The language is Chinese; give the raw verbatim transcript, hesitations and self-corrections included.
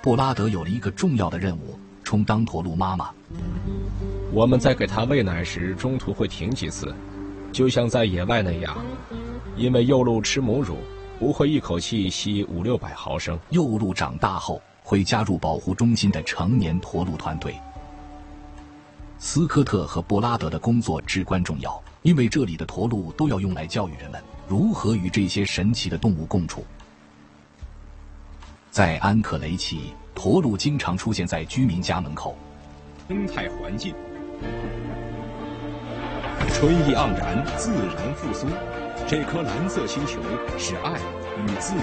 布拉德有了一个重要的任务，充当驼鹿妈妈。 我们在给它喂奶时，中途会停几次，就像在野外那样，因为幼鹿吃母乳不会一口气吸五六百毫升。 幼鹿长大后会加入保护中心的成年驼鹿团队。斯科特和布拉德的工作至关重要，因为这里的驼鹿都要用来教育人们如何与这些神奇的动物共处。在安克雷奇，驼鹿经常出现在居民家门口。 生态环境，春意盎然，自然复苏。这颗蓝色星球是爱与自